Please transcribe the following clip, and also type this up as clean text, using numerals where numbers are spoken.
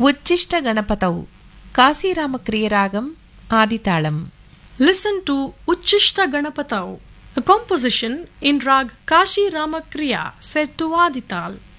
ఉచ్చిష్ట గణపతౌ కాశీరామక్రియ Ragam ఆదితాళం. Listen to Uchishta Ganapatau, a composition in Rag Kashi Rama Kriya set to Adital.